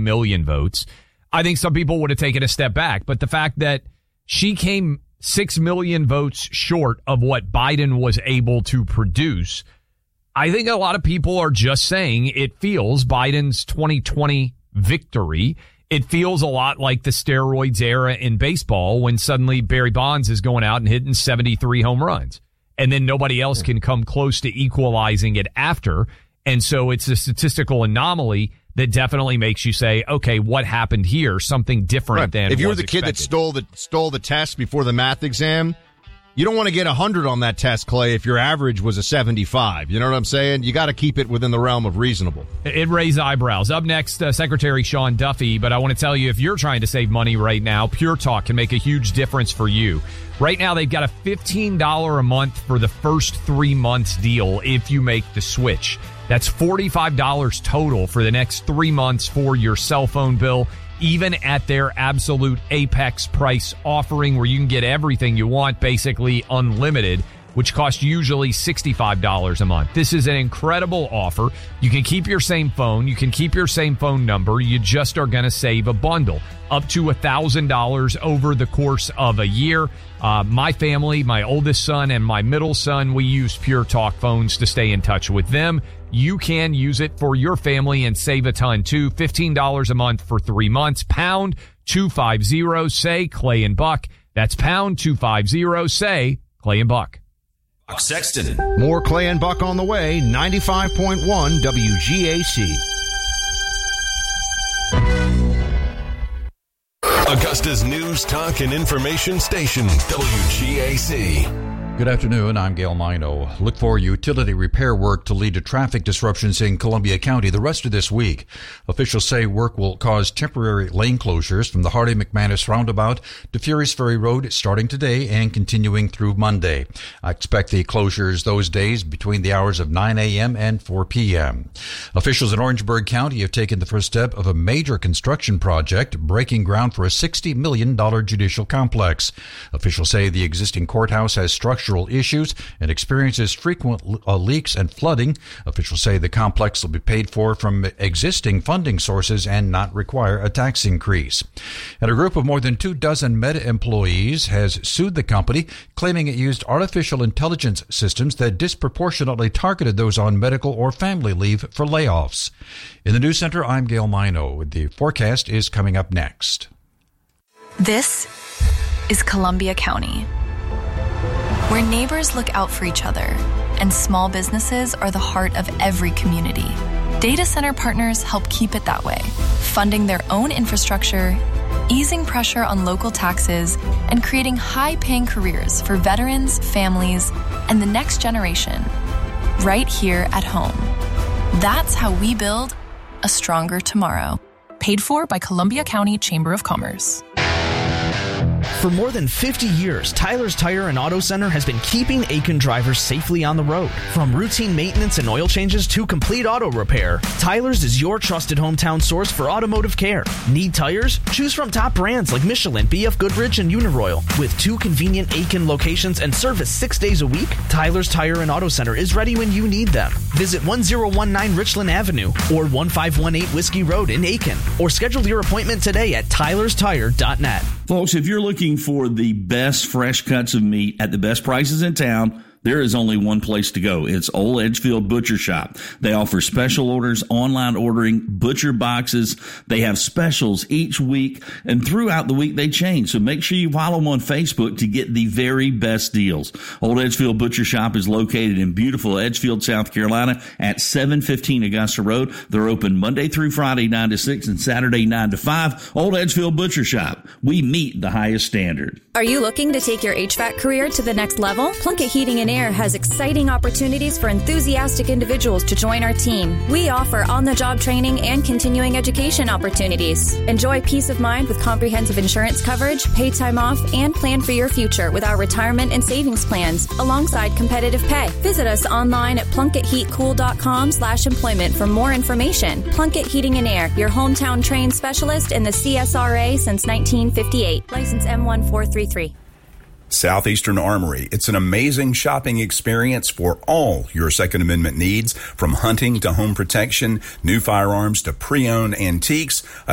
million votes, I think some people would have taken a step back. But the fact that she came 6 million votes short of what Biden was able to produce, I think a lot of people are just saying it feels Biden's 2020 victory. It feels a lot like the steroids era in baseball when suddenly Barry Bonds is going out and hitting 73 home runs. And then nobody else can come close to equalizing it after. And so it's a statistical anomaly that definitely makes you say, okay, what happened here? Something different than if you were was the kid expected. that stole the test before the math exam, you don't want to get 100 on that test, Clay, if your average was a 75. You know what I'm saying? You got to keep it within the realm of reasonable. It raised eyebrows. Up next, Secretary Sean Duffy. But I want to tell you, if you're trying to save money right now, Pure Talk can make a huge difference for you. Right now, they've got a $15 a month for the first 3 months deal if you make the switch. That's $45 total for the next 3 months for your cell phone bill, even at their absolute apex price offering where you can get everything you want, basically unlimited, which costs usually $65 a month. This is an incredible offer. You can keep your same phone. You can keep your same phone number. You just are going to save a bundle up to $1,000 over the course of a year. My family, my oldest son and my middle son, we use Pure Talk phones to stay in touch with them. You can use it for your family and save a ton too. $15 a month for 3 months. Pound 250, say Clay and Buck. That's pound 250, say Clay and Buck. Sexton. More Clay and Buck on the way. 95.1 WGAC. Augusta's news, talk, and information station, WGAC. Good afternoon, I'm Gail Mino. Look for utility repair work to lead to traffic disruptions in Columbia County the rest of this week. Officials say work will cause temporary lane closures from the Hardy McManus roundabout to Furious Ferry Road starting today and continuing through Monday. I expect the closures those days between the hours of 9 a.m. and 4 p.m. Officials in Orangeburg County have taken the first step of a major construction project, breaking ground for a $60 million judicial complex. Officials say the existing courthouse has structural issues and experiences frequent leaks and flooding. Officials say the complex will be paid for from existing funding sources and not require a tax increase. And a group of more than 24 Meta employees has sued the company, claiming it used artificial intelligence systems that disproportionately targeted those on medical or family leave for layoffs. In the News Center, I'm Gail Mino. The forecast is coming up next. This is Columbia County, where neighbors look out for each other and small businesses are the heart of every community. Data center partners help keep it that way, funding their own infrastructure, easing pressure on local taxes, and creating high-paying careers for veterans, families, and the next generation, right here at home. That's how we build a stronger tomorrow. Paid for by Columbia County Chamber of Commerce. For more than 50 years, Tyler's Tire and Auto Center has been keeping Aiken drivers safely on the road. From routine maintenance and oil changes to complete auto repair, Tyler's is your trusted hometown source for automotive care. Need tires? Choose from top brands like Michelin, BF Goodrich, and Uniroyal. With 2 convenient Aiken locations and service 6 days a week, Tyler's Tire and Auto Center is ready when you need them. Visit 1019 Richland Avenue or 1518 Whiskey Road in Aiken, or schedule your appointment today at tylerstire.net. Folks, if you're looking for the best fresh cuts of meat at the best prices in town, there is only one place to go. It's Old Edgefield Butcher Shop. They offer special orders, online ordering, butcher boxes. They have specials each week, and throughout the week they change. So make sure you follow them on Facebook to get the very best deals. Old Edgefield Butcher Shop is located in beautiful Edgefield, South Carolina at 715 Augusta Road. They're open Monday through Friday 9 to 6 and Saturday 9 to 5. Old Edgefield Butcher Shop. We meet the highest standard. Are you looking to take your HVAC career to the next level? Plunkett Heating and Air has exciting opportunities for enthusiastic individuals to join our team. We offer on-the-job training and continuing education opportunities. Enjoy peace of mind with comprehensive insurance coverage, paid time off, and plan for your future with our retirement and savings plans, alongside competitive pay. Visit us online at plunketheatcool.com/employment for more information. Plunkett Heating and Air, your hometown trained specialist in the CSRA since 1958. License M1433. Southeastern Armory. It's an amazing shopping experience for all your Second Amendment needs, from hunting to home protection, new firearms to pre-owned antiques.